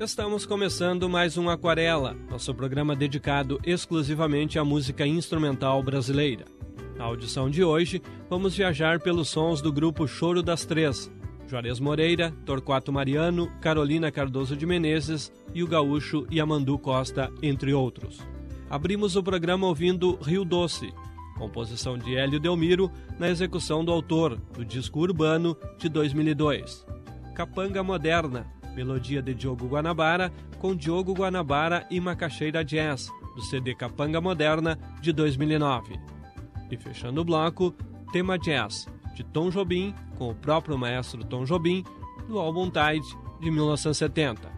Estamos começando mais um Aquarela, nosso programa dedicado exclusivamente à música instrumental brasileira. Na audição de hoje, vamos viajar pelos sons do grupo Choro das Três, Juarez Moreira, Torquato Mariano, Carolina Cardoso de Menezes e o gaúcho Yamandu Costa, entre outros. Abrimos o programa ouvindo Rio Doce, composição de Hélio Delmiro, na execução do autor, do disco Urbano, de 2002. Capanga Moderna, melodia de Diogo Guanabara, com Diogo Guanabara e Macaxeira Jazz, do CD Capanga Moderna, de 2009. E fechando o bloco, Tema Jazz, de Tom Jobim, com o próprio maestro Tom Jobim, do álbum Tide, de 1970.